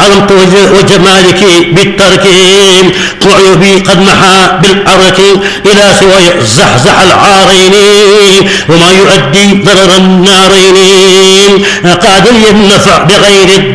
عظمت وجمالك بالترك وعيوبي قد محى بالحرك إلى سوى زحزح العارين وما يؤدي ضرر النارين قاد لي النفع بغير